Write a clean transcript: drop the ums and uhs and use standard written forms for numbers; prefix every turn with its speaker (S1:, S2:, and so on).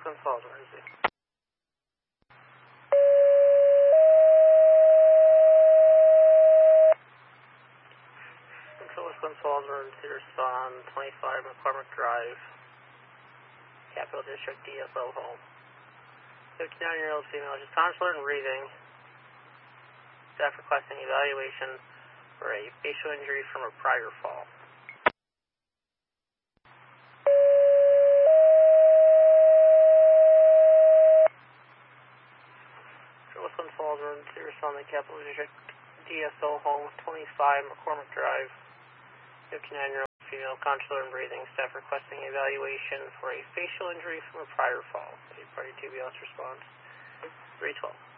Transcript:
S1: Wisconsin Falls emergency. Central Wisconsin Falls emergency respond 25 McCormick Drive, Capital District DSO home. 59-year-old female, just consular and breathing. Staff requesting evaluation for a facial injury from a prior fall. Wisconsin Falls emergency responding Capital District DSO home, 25 McCormick Drive. 59-year-old female, consular and breathing. Staff requesting evaluation for a facial injury from a prior fall. Party 2BLS response 312.